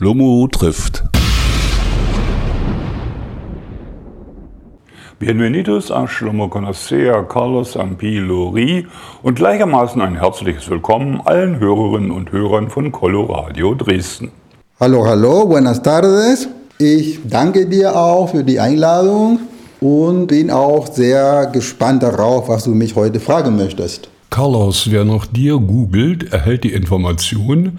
Shlomo trifft. Bienvenidos a Shlomo Conocea Carlos Ampilori und gleichermaßen ein herzliches Willkommen allen Hörerinnen und Hörern von Coloradio Dresden. Hallo, hallo, buenas tardes. Ich danke dir auch für die Einladung und bin auch sehr gespannt darauf, was du mich heute fragen möchtest. Carlos, wer nach dir googelt, erhält die Information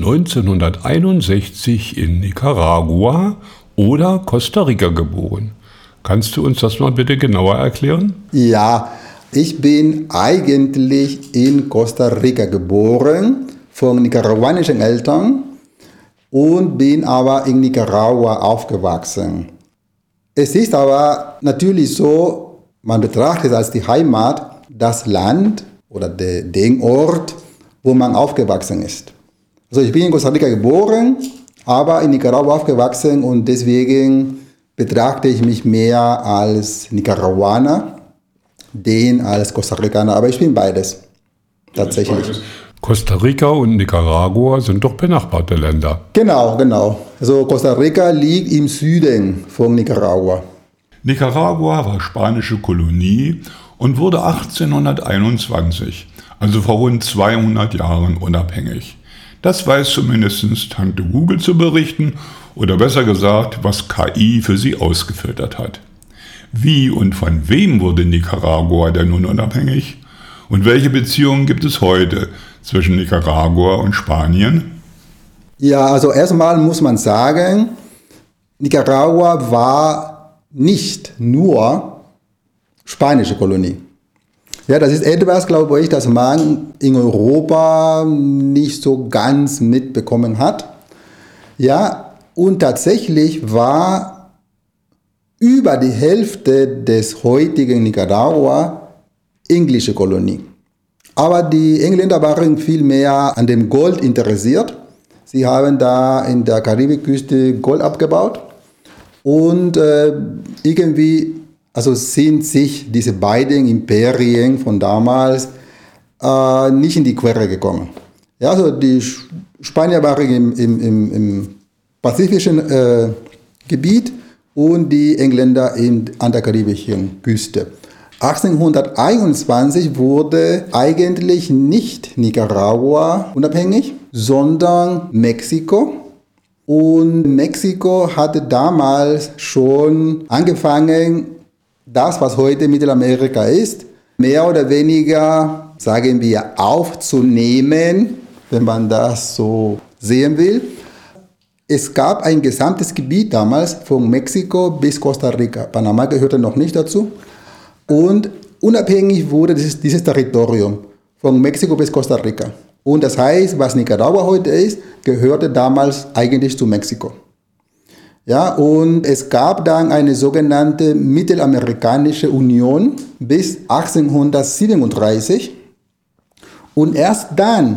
1961 in Nicaragua oder Costa Rica geboren. Kannst du uns das mal bitte genauer erklären? Ja, ich bin eigentlich in Costa Rica geboren, von nicaraguanischen Eltern und bin aber in Nicaragua aufgewachsen. Es ist aber natürlich so, man betrachtet als die Heimat das Land oder den Ort, wo man aufgewachsen ist. Also ich bin in Costa Rica geboren, aber in Nicaragua aufgewachsen und deswegen betrachte ich mich mehr als Nicaraguaner, den als Costa Ricaner, aber ich bin beides, tatsächlich. Costa Rica und Nicaragua sind doch benachbarte Länder. Genau. Also Costa Rica liegt im Süden von Nicaragua. Nicaragua war spanische Kolonie und wurde 1821, also vor rund 200 Jahren, unabhängig. Das weiß zumindest Tante Google zu berichten, oder besser gesagt, was KI für sie ausgefiltert hat. Wie und von wem wurde Nicaragua denn nun unabhängig? Und welche Beziehungen gibt es heute zwischen Nicaragua und Spanien? Ja, also erstmal muss man sagen, Nicaragua war nicht nur spanische Kolonie. Ja, das ist etwas, glaube ich, das man in Europa nicht so ganz mitbekommen hat. Ja, und tatsächlich war über die Hälfte des heutigen Nicaragua englische Kolonie. Aber die Engländer waren viel mehr an dem Gold interessiert. Sie haben da in der Karibikküste Gold abgebaut und irgendwie sind sich diese beiden Imperien von damals nicht in die Quere gekommen. Ja, also die Spanier waren im pazifischen Gebiet und die Engländer an der karibischen Küste. 1821 wurde eigentlich nicht Nicaragua unabhängig, sondern Mexiko. Und Mexiko hatte damals schon angefangen, das, was heute Mittelamerika ist, mehr oder weniger, sagen wir, aufzunehmen, wenn man das so sehen will. Es gab ein gesamtes Gebiet damals von Mexiko bis Costa Rica. Panama gehörte noch nicht dazu. Und unabhängig wurde dieses Territorium von Mexiko bis Costa Rica. Und das heißt, was Nicaragua heute ist, gehörte damals eigentlich zu Mexiko. Ja, und es gab dann eine sogenannte Mittelamerikanische Union bis 1837. Und erst dann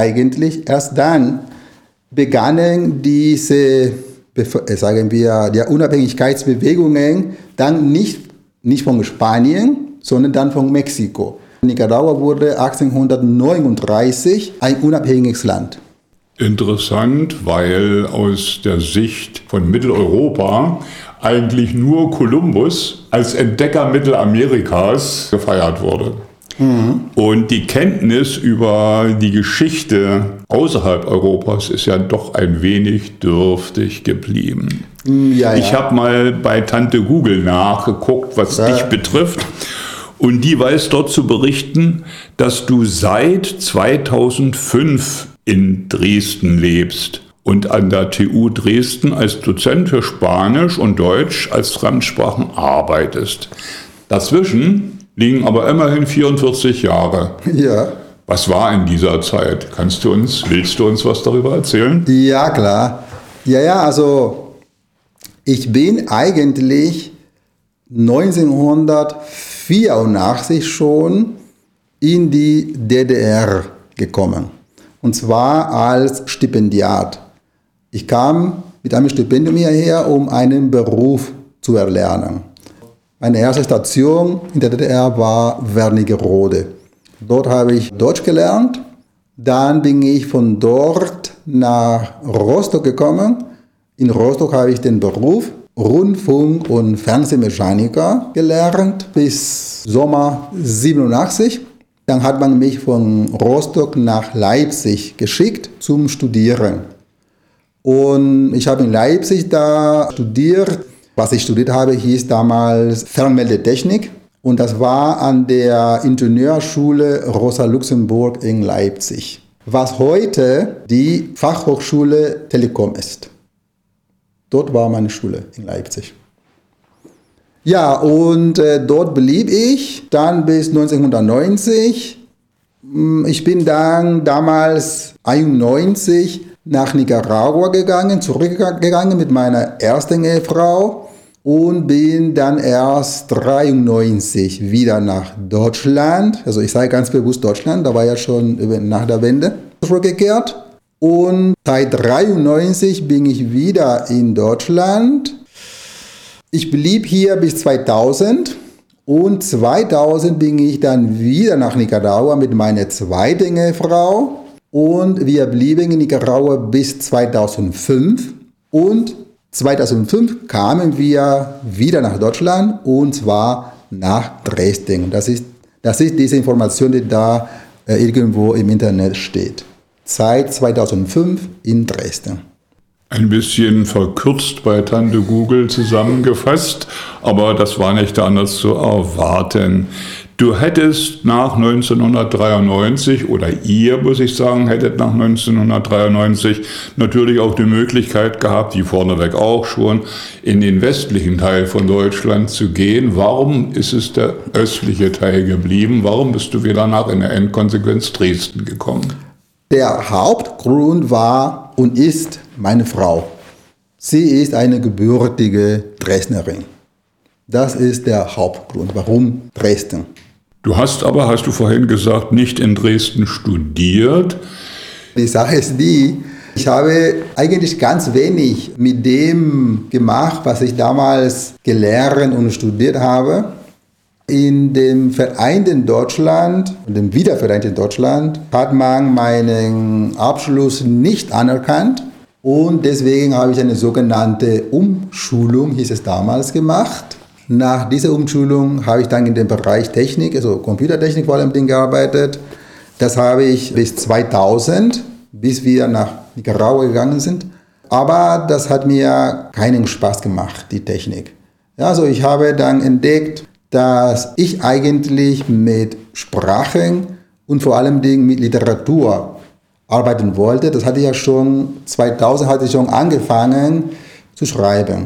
begannen diese, sagen wir, die Unabhängigkeitsbewegungen dann nicht von Spanien, sondern dann von Mexiko. Nicaragua wurde 1839 ein unabhängiges Land. Interessant, weil aus der Sicht von Mitteleuropa eigentlich nur Kolumbus als Entdecker Mittelamerikas gefeiert wurde. Und die Kenntnis über die Geschichte außerhalb Europas ist ja doch ein wenig dürftig geblieben. Ja. Ich habe mal bei Tante Google nachgeguckt, was dich betrifft. Und die weiß dort zu berichten, dass du seit 2005 in Dresden lebst und an der TU Dresden als Dozent für Spanisch und Deutsch als Fremdsprachen arbeitest. Dazwischen liegen aber immerhin 44 Jahre. Ja. Was war in dieser Zeit? Willst du uns was darüber erzählen? Ja, klar. Ja, also ich bin eigentlich 1984 schon in die DDR gekommen. Und zwar als Stipendiat. Ich kam mit einem Stipendium hierher, um einen Beruf zu erlernen. Meine erste Station in der DDR war Wernigerode. Dort habe ich Deutsch gelernt. Dann bin ich von dort nach Rostock gekommen In Rostock habe ich den Beruf Rundfunk- und Fernsehmechaniker gelernt bis Sommer 87. Dann hat man mich von Rostock nach Leipzig geschickt zum Studieren. Und ich habe in Leipzig da studiert. Was ich studiert habe, hieß damals Fernmeldetechnik. Und das war an der Ingenieurschule Rosa Luxemburg in Leipzig, was heute die Fachhochschule Telekom ist. Dort war meine Schule in Leipzig. Ja, und dort blieb ich dann bis 1990. Ich bin dann damals 91 nach Nicaragua zurückgegangen mit meiner ersten Ehefrau und bin dann erst 93 wieder nach Deutschland, also ich sage ganz bewusst Deutschland, da war ja schon nach der Wende, zurückgekehrt. Und seit 93 bin ich wieder in Deutschland. Ich blieb hier bis 2000 und 2000 bin ich dann wieder nach Nicaragua mit meiner zweiten Ehefrau und wir blieben in Nicaragua bis 2005 und 2005 kamen wir wieder nach Deutschland und zwar nach Dresden. Das ist diese Information, die da irgendwo im Internet steht. Seit 2005 in Dresden. Ein bisschen verkürzt bei Tante Google zusammengefasst, aber das war nicht anders zu erwarten. Du hättest nach 1993, oder ihr, muss ich sagen, hättet nach 1993 natürlich auch die Möglichkeit gehabt, wie vorneweg auch schon, in den westlichen Teil von Deutschland zu gehen. Warum ist es der östliche Teil geblieben? Warum bist du wieder nach in der Endkonsequenz Dresden gekommen? Der Hauptgrund war und ist meine Frau. Sie ist eine gebürtige Dresdnerin. Das ist der Hauptgrund. Warum Dresden? Du hast du vorhin gesagt, nicht in Dresden studiert. Die Sache ist die, ich habe eigentlich ganz wenig mit dem gemacht, was ich damals gelernt und studiert habe. In dem vereinten Deutschland, dem wiedervereinten Deutschland, hat man meinen Abschluss nicht anerkannt und deswegen habe ich eine sogenannte Umschulung, hieß es damals, gemacht. Nach dieser Umschulung habe ich dann in dem Bereich Technik, also Computertechnik vor allem gearbeitet. Das habe ich bis 2000, bis wir nach Nicaragua gegangen sind. Aber das hat mir keinen Spaß gemacht, die Technik. Ja, also ich habe dann entdeckt, dass ich eigentlich mit Sprachen und vor allem mit Literatur arbeiten wollte. Das hatte ich ja schon, 2000 hatte ich schon angefangen zu schreiben.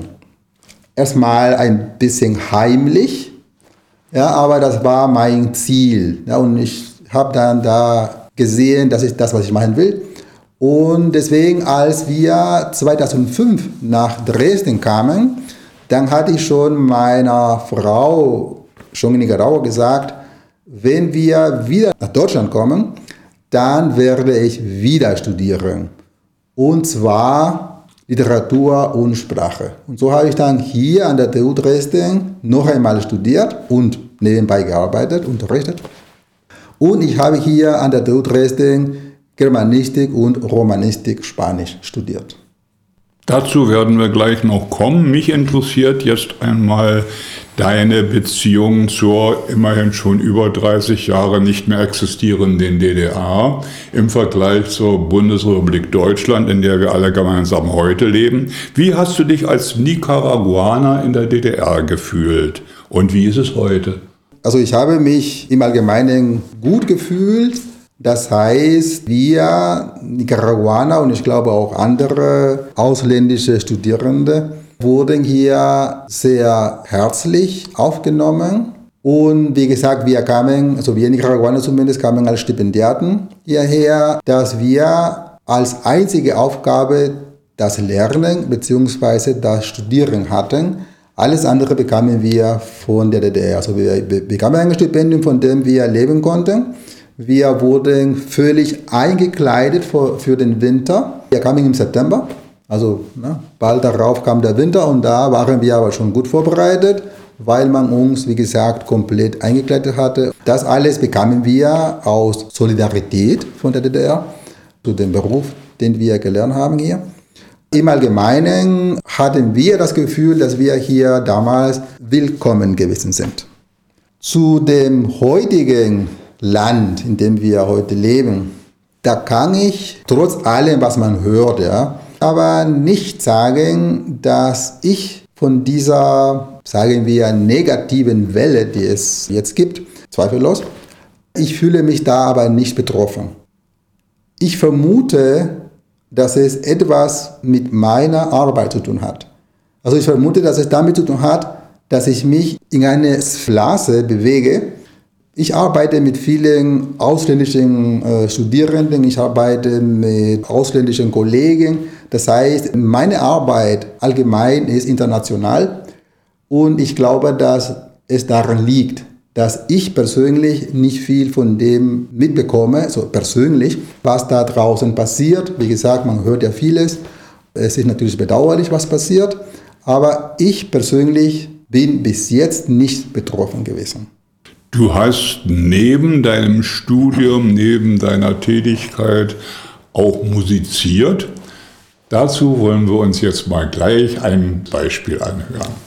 Erstmal ein bisschen heimlich, ja, aber das war mein Ziel. Ja, und ich habe dann da gesehen, das ist das, was ich machen will. Und deswegen, als wir 2005 nach Dresden kamen, dann hatte ich schon meiner Frau, schon in Nicaragua, gesagt, wenn wir wieder nach Deutschland kommen, dann werde ich wieder studieren. Und zwar Literatur und Sprache. Und so habe ich dann hier an der TU Dresden noch einmal studiert und nebenbei gearbeitet, unterrichtet. Und ich habe hier an der TU Dresden Germanistik und Romanistik Spanisch studiert. Dazu werden wir gleich noch kommen. Mich interessiert jetzt einmal deine Beziehung zur immerhin schon über 30 Jahre nicht mehr existierenden DDR im Vergleich zur Bundesrepublik Deutschland, in der wir alle gemeinsam heute leben. Wie hast du dich als Nicaraguaner in der DDR gefühlt und wie ist es heute? Also ich habe mich im Allgemeinen gut gefühlt. Das heißt, wir Nicaraguaner und ich glaube auch andere ausländische Studierende wurden hier sehr herzlich aufgenommen. Und wie gesagt, wir Nicaraguaner zumindest kamen als Stipendiaten hierher, dass wir als einzige Aufgabe das Lernen bzw. das Studieren hatten. Alles andere bekamen wir von der DDR. Also wir bekamen ein Stipendium, von dem wir leben konnten. Wir wurden völlig eingekleidet für den Winter. Wir kamen im September, also bald darauf kam der Winter und da waren wir aber schon gut vorbereitet, weil man uns, wie gesagt, komplett eingekleidet hatte. Das alles bekamen wir aus Solidarität von der DDR, zu dem Beruf, den wir gelernt haben hier. Im Allgemeinen hatten wir das Gefühl, dass wir hier damals willkommen gewesen sind. Zu dem heutigen Land, in dem wir heute leben, da kann ich trotz allem, was man hört, aber nicht sagen, dass ich von dieser, sagen wir, negativen Welle, die es jetzt gibt, zweifellos, ich fühle mich da aber nicht betroffen. Ich vermute, dass es etwas mit meiner Arbeit zu tun hat. Also ich vermute, dass es damit zu tun hat, dass ich mich in eine Phase bewege. Ich arbeite mit vielen ausländischen Studierenden, ich arbeite mit ausländischen Kollegen. Das heißt, meine Arbeit allgemein ist international und ich glaube, dass es daran liegt, dass ich persönlich nicht viel von dem mitbekomme, so persönlich, was da draußen passiert. Wie gesagt, man hört ja vieles. Es ist natürlich bedauerlich, was passiert, aber ich persönlich bin bis jetzt nicht betroffen gewesen. Du hast neben deinem Studium, neben deiner Tätigkeit auch musiziert. Dazu wollen wir uns jetzt mal gleich ein Beispiel anhören.